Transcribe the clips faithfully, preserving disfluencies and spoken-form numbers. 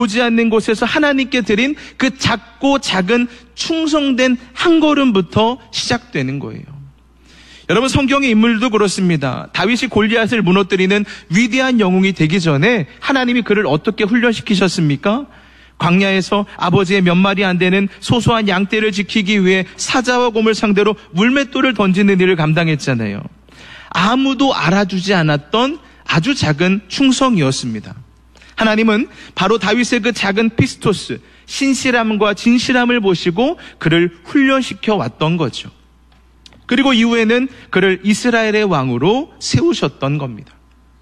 보지 않는 곳에서 하나님께 드린 그 작고 작은 충성된 한 걸음부터 시작되는 거예요. 여러분, 성경의 인물도 그렇습니다. 다윗이 골리앗을 무너뜨리는 위대한 영웅이 되기 전에 하나님이 그를 어떻게 훈련시키셨습니까? 광야에서 아버지의 몇 마리 안 되는 소소한 양떼를 지키기 위해 사자와 곰을 상대로 물맷돌을 던지는 일을 감당했잖아요. 아무도 알아주지 않았던 아주 작은 충성이었습니다. 하나님은 바로 다윗의 그 작은 피스토스, 신실함과 진실함을 보시고 그를 훈련시켜 왔던 거죠. 그리고 이후에는 그를 이스라엘의 왕으로 세우셨던 겁니다.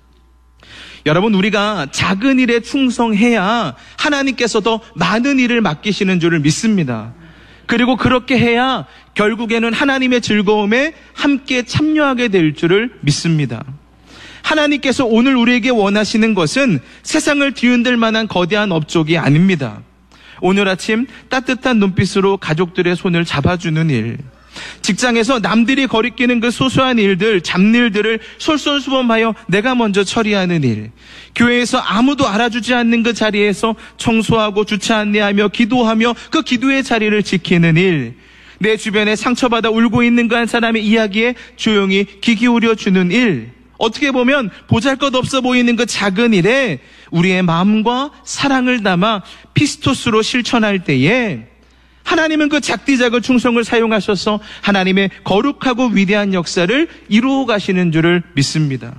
여러분, 우리가 작은 일에 충성해야 하나님께서 더 많은 일을 맡기시는 줄을 믿습니다. 그리고 그렇게 해야 결국에는 하나님의 즐거움에 함께 참여하게 될 줄을 믿습니다. 하나님께서 오늘 우리에게 원하시는 것은 세상을 뒤흔들 만한 거대한 업적이 아닙니다. 오늘 아침 따뜻한 눈빛으로 가족들의 손을 잡아주는 일, 직장에서 남들이 거리끼는 그 소소한 일들, 잡일들을 솔선수범하여 내가 먼저 처리하는 일, 교회에서 아무도 알아주지 않는 그 자리에서 청소하고 주차 안내하며 기도하며 그 기도의 자리를 지키는 일, 내 주변에 상처받아 울고 있는 그 한 사람의 이야기에 조용히 귀 기울여 주는 일, 어떻게 보면 보잘것없어 보이는 그 작은 일에 우리의 마음과 사랑을 담아 피스토스로 실천할 때에 하나님은 그 작디작은 충성을 사용하셔서 하나님의 거룩하고 위대한 역사를 이루어 가시는 줄을 믿습니다.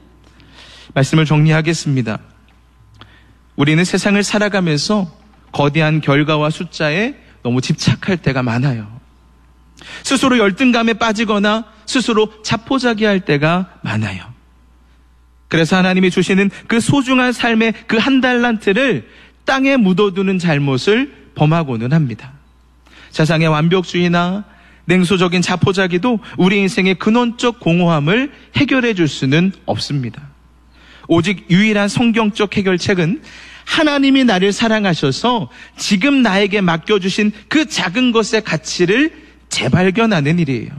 말씀을 정리하겠습니다. 우리는 세상을 살아가면서 거대한 결과와 숫자에 너무 집착할 때가 많아요. 스스로 열등감에 빠지거나 스스로 자포자기할 때가 많아요. 그래서 하나님이 주시는 그 소중한 삶의 그 한 달란트를 땅에 묻어두는 잘못을 범하고는 합니다. 세상의 완벽주의나 냉소적인 자포자기도 우리 인생의 근원적 공허함을 해결해 줄 수는 없습니다. 오직 유일한 성경적 해결책은 하나님이 나를 사랑하셔서 지금 나에게 맡겨주신 그 작은 것의 가치를 재발견하는 일이에요.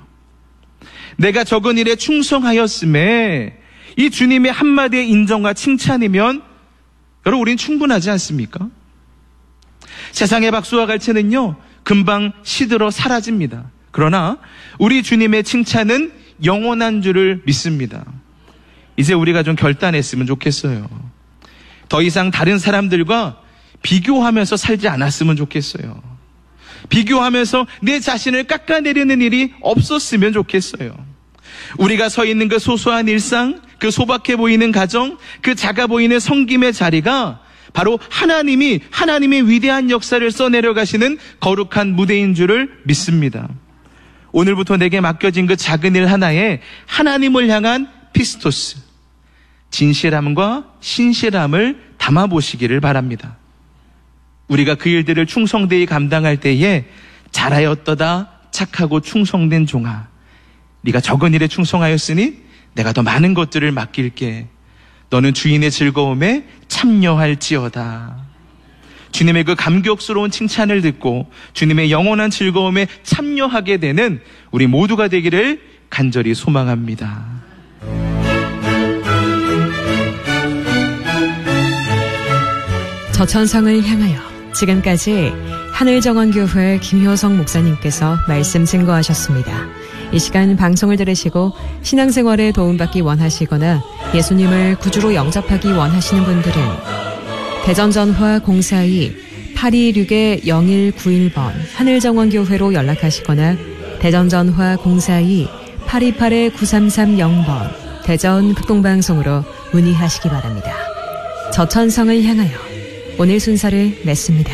내가 적은 일에 충성하였음에 이 주님의 한마디의 인정과 칭찬이면 여러분, 우린 충분하지 않습니까? 세상의 박수와 갈채는요, 금방 시들어 사라집니다. 그러나 우리 주님의 칭찬은 영원한 줄을 믿습니다. 이제 우리가 좀 결단했으면 좋겠어요. 더 이상 다른 사람들과 비교하면서 살지 않았으면 좋겠어요. 비교하면서 내 자신을 깎아내리는 일이 없었으면 좋겠어요. 우리가 서 있는 그 소소한 일상, 그 소박해 보이는 가정, 그 작아 보이는 섬김의 자리가 바로 하나님이 하나님의 위대한 역사를 써내려 가시는 거룩한 무대인 줄을 믿습니다. 오늘부터 내게 맡겨진 그 작은 일 하나에 하나님을 향한 피스토스, 진실함과 신실함을 담아보시기를 바랍니다. 우리가 그 일들을 충성되이 감당할 때에 잘하였도다 착하고 충성된 종아, 네가 적은 일에 충성하였으니 내가 더 많은 것들을 맡길게. 너는 주인의 즐거움에 참여할지어다. 주님의 그 감격스러운 칭찬을 듣고 주님의 영원한 즐거움에 참여하게 되는 우리 모두가 되기를 간절히 소망합니다. 저천성을 향하여, 지금까지 하늘정원교회 김효성 목사님께서 말씀 증거하셨습니다. 이 시간 방송을 들으시고 신앙생활에 도움받기 원하시거나 예수님을 구주로 영접하기 원하시는 분들은 대전전화 공사이 팔이육 영일구일 번 하늘정원교회로 연락하시거나 대전전화 공사이 팔이팔 구삼삼영 번 대전극동방송으로 문의하시기 바랍니다. 저천성을 향하여 오늘 순서를 맺습니다.